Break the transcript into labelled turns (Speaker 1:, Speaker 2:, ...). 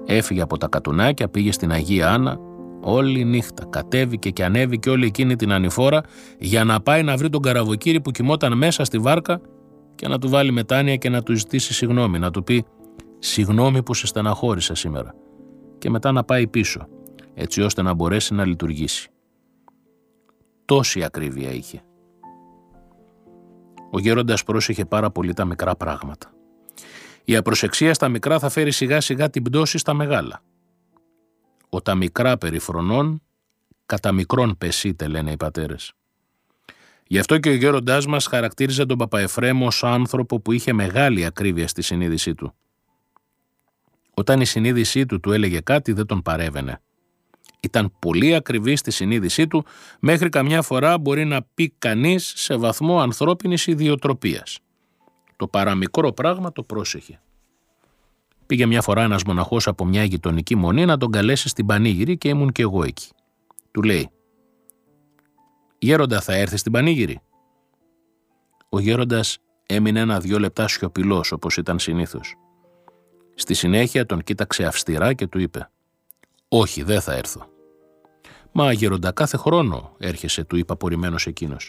Speaker 1: Έφυγε από τα Κατουνάκια, πήγε στην Αγία Άννα, όλη νύχτα κατέβηκε και ανέβηκε όλη εκείνη την ανηφόρα για να πάει να βρει τον Καραβοκύρη που κοιμόταν μέσα στη βάρκα και να του βάλει μετάνοια και να του ζητήσει συγγνώμη, να του πει «Συγγνώμη που σε στεναχώρησα σήμερα» και μετά να πάει πίσω, έτσι ώστε να μπορέσει να λειτουργήσει. Τόση ακρίβεια είχε. Ο γέροντας πρόσεχε πάρα πολύ τα μικρά πράγματα. Η απροσεξία στα μικρά θα φέρει σιγά σιγά την πτώση στα μεγάλα. «Ο τα μικρά περιφρονών, κατά μικρόν πεσίτε», λένε οι πατέρες. Γι' αυτό και ο γέροντάς μας χαρακτήριζε τον Παπαεφρέμο ως άνθρωπο που είχε μεγάλη ακρίβεια στη συνείδησή του. Όταν η συνείδησή του του έλεγε κάτι δεν τον παρέβαινε. Ήταν πολύ ακριβή στη συνείδησή του, μέχρι καμιά φορά μπορεί να πει κανείς σε βαθμό ανθρώπινης ιδιοτροπίας. Το παραμικρό πράγμα το πρόσεχε. Πήγε μια φορά ένας μοναχός από μια γειτονική μονή να τον καλέσει στην πανήγυρη και ήμουν και εγώ εκεί. Του λέει «Γέροντα, θα έρθει στην πανήγυρη?» Ο γέροντας έμεινε 1-2 λεπτά σιωπηλός όπως ήταν συνήθως. Στη συνέχεια τον κοίταξε αυστηρά και του είπε «Όχι, δεν θα έρθω». «Μα γέροντα, κάθε χρόνο έρχεσαι», του είπε απορριμμένος εκείνος.